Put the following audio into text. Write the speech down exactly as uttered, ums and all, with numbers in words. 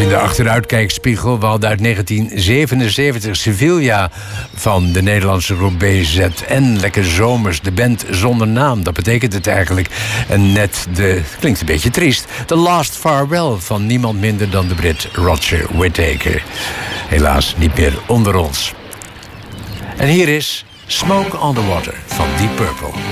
in de achteruitkijkspiegel. We hadden uit negentien zevenenzeventig Sevilla van de Nederlandse groep B Z N. Lekker zomers, de band zonder naam. Dat betekent het eigenlijk. En net de, klinkt een beetje triest, The Last Farewell van niemand minder dan de Brit Roger Whittaker. Helaas niet meer onder ons. En hier is Smoke on the Water van Deep Purple.